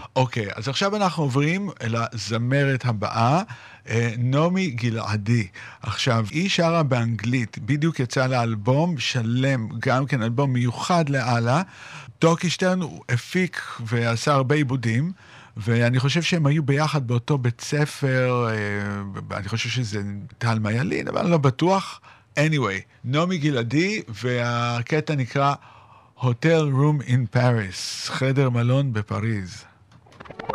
אוקיי, אז עכשיו אנחנו עוברים לזמרת הבאה, נעמי גלעדי. עכשיו, היא שרה באנגלית, בדיוק יצא לה אלבום שלם, גם כן אלבום מיוחד לאללה. דוקי שטרן הוא הפיק ועשה הרבה עיבודים, ואני חושב שהם היו ביחד באותו בית ספר, אני חושב שזה טל מיילין, אבל אני לא בטוח. anyway, נעמי גלעדי, והקטע נקרא Hotel Room in Paris, חדר מלון בפריז.